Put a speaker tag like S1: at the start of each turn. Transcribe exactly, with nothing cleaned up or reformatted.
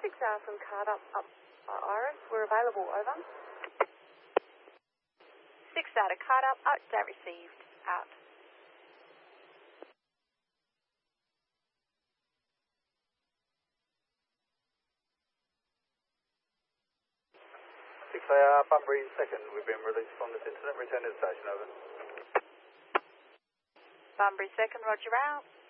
S1: six hour from card up, up uh, Iris. We're available, over.
S2: six hour to card up, update received, out.
S3: six hour Bunbury second, we've been released from this incident, return to the station, over.
S2: Bunbury second, roger out.